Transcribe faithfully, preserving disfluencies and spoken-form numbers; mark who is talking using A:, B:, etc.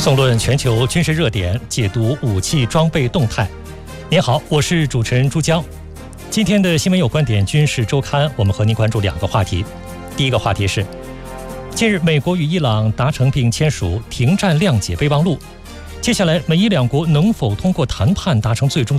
A: 纵论全球军事热点，解读武器装备动态。您好，我是主持人朱江。今天的新闻有观点军事周刊，我们和您关注两个话题。第一个话题是，近日美国与伊朗达成并签署停战谅解备忘录。接下来，美伊两国能否通过谈判达成最终